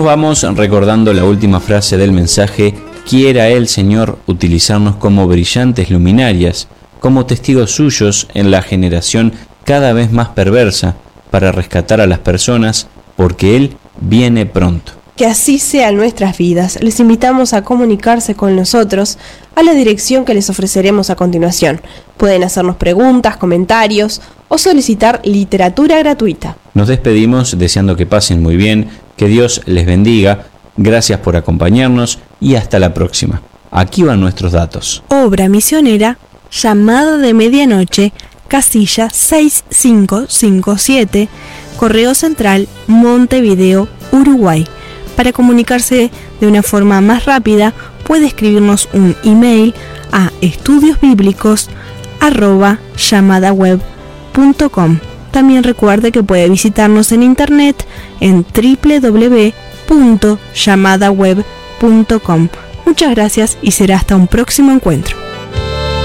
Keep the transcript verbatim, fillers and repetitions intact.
nos vamos recordando la última frase del mensaje: quiera el Señor utilizarnos como brillantes luminarias, como testigos suyos en la generación cada vez más perversa, para rescatar a las personas, porque Él viene pronto. Que así sea en nuestras vidas. Les invitamos a comunicarse con nosotros a la dirección que les ofreceremos a continuación. Pueden hacernos preguntas, comentarios o solicitar literatura gratuita. Nos despedimos deseando que pasen muy bien, que Dios les bendiga, gracias por acompañarnos y hasta la próxima. Aquí van nuestros datos. Obra misionera, llamada de medianoche, casilla seis cinco cinco siete, Correo Central, Montevideo, Uruguay. Para comunicarse de una forma más rápida, puede escribirnos un email a estudiosbiblicos arroba llamadaweb punto com. También recuerde que puede visitarnos en internet en doble u doble u doble u punto llamadaweb punto com. Muchas gracias y será hasta un próximo encuentro.